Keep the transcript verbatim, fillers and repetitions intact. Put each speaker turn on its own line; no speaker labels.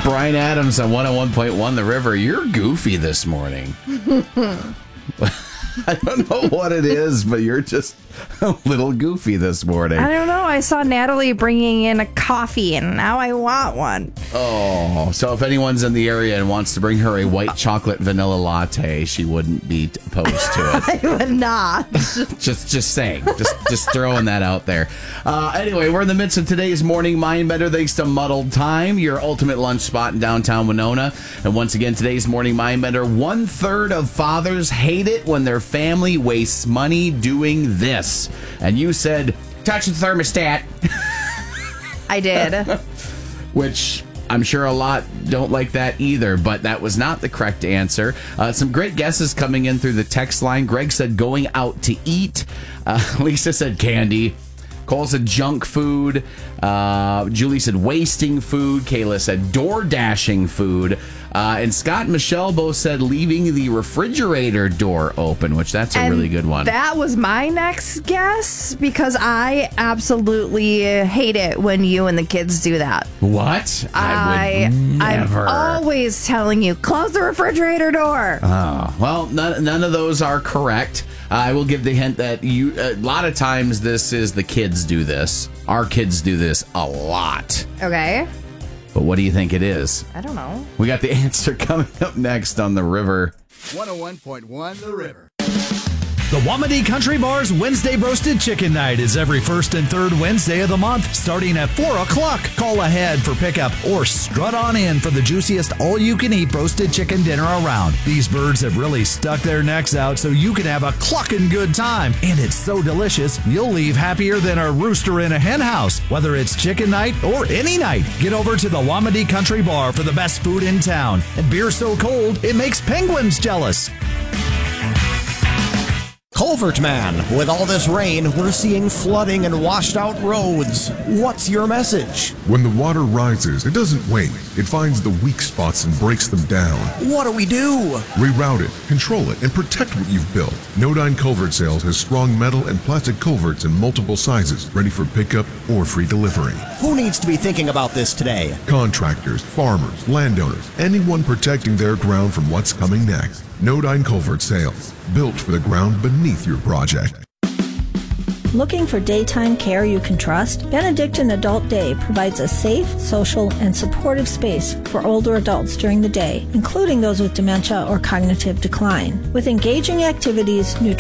Brian Adams on one oh one point one The River. You're goofy this morning. I don't know what it is, but you're just a little goofy this morning.
I don't know. I saw Natalie bringing in a coffee, and now I want one.
Oh, so if anyone's in the area and wants to bring her a white chocolate vanilla latte, she wouldn't be opposed to it.
I would not.
just, just saying. Just, just throwing that out there. Uh, anyway, we're in the midst of today's Morning Mindbender, thanks to Muddled Time, your ultimate lunch spot in downtown Winona. And once again, today's Morning Mindbender: one third of fathers hate it when their family wastes money doing this. And you said, touch the thermostat.
I did.
Which I'm sure a lot don't like that either, but that was not the correct answer. Uh, some great guesses coming in through the text line. Greg said going out to eat. Uh, Lisa said candy. Cole said junk food. Uh, Julie said wasting food. Kayla said door dashing food. Uh, and Scott and Michelle both said leaving the refrigerator door open, which that's a
and
really good one.
That was my next guess because I absolutely hate it when you and the kids do that.
What?
I,
I would never.
I'm always telling you, close the refrigerator door.
Oh, well, none, none of those are correct. Uh, I will give the hint that you. A lot of times this is the kids do this. Our kids do this a lot.
Okay.
But what do you think it is?
I don't know.
We got the answer coming up next on The River.
one oh one point one The River.
The Wamedy Country Bar's Wednesday Roasted Chicken Night is every first and third Wednesday of the month, starting at four o'clock. Call ahead for pickup or strut on in for the juiciest all-you-can-eat roasted chicken dinner around. These birds have really stuck their necks out so you can have a clucking good time. And it's so delicious, you'll leave happier than a rooster in a hen house. Whether it's chicken night or any night, get over to the Wamedy Country Bar for the best food in town. And beer so cold, it makes penguins jealous.
Culvert Man, with all this rain, we're seeing flooding and washed out roads. What's your message?
When the water rises, it doesn't wait. It finds the weak spots and breaks them down.
What do we do?
Reroute it, control it, and protect what you've built. Nodine Culvert Sales has strong metal and plastic culverts in multiple sizes, ready for pickup or free delivery.
Who needs to be thinking about this today?
Contractors, farmers, landowners, anyone protecting their ground from what's coming next. Nodine Culvert Sales, built for the ground beneath your project.
Looking for daytime care you can trust? Benedictine Adult Day provides a safe, social, and supportive space for older adults during the day, including those with dementia or cognitive decline. With engaging activities, nutrition,